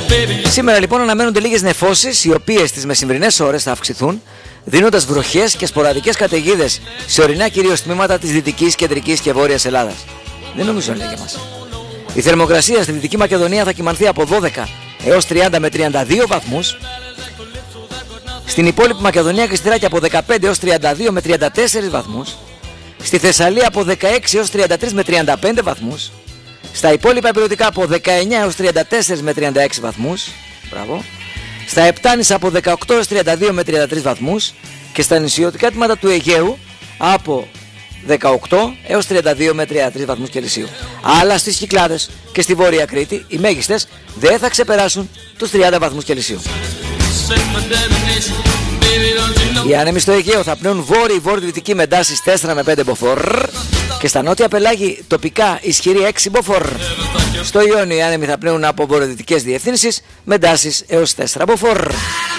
Σήμερα λοιπόν αναμένονται λίγες νεφώσεις, οι οποίες τις μεσημβρινές ώρες θα αυξηθούν, δίνοντας βροχές και σποραδικές καταιγίδες σε ορεινά κυρίως τμήματα της Δυτικής, Κεντρικής και Βόρειας Ελλάδας. Δεν νομίζω να λέει για μας. Η θερμοκρασία στη Δυτική Μακεδονία θα κυμανθεί από 12 έως 30 με 32 βαθμούς. Στην υπόλοιπη Μακεδονία και στη Θράκη από 15 έως 32 με 34 βαθμούς. Στη Θεσσαλία από 16 έως 33 με 35 βαθμούς. Στα υπόλοιπα υπηρετικά από 19 έως 34 με 36 βαθμούς. Μπράβο. Στα Επτάνησα από 18 έως 32 με 33 βαθμούς. Και στα νησιωτικά τμήματα του Αιγαίου από 18 έως 32 με 33 βαθμούς Κελσίου. Αλλά στις Κυκλάδες και στη Βόρεια Κρήτη οι μέγιστες δεν θα ξεπεράσουν τους 30 βαθμούς Κελσίου. Οι άνεμοι στο Αιγαίο θα πνέουν βόρειο-βορειοδυτική με εντάσεις 4 με 5 μποφόρ και στα νότια πελάγη τοπικά ισχυρή 6 μποφόρ. Στο Ιόνιο οι άνεμοι θα πνέουν από βορειοδυτικές διευθύνσεις με εντάσεις έως 4 μποφόρ.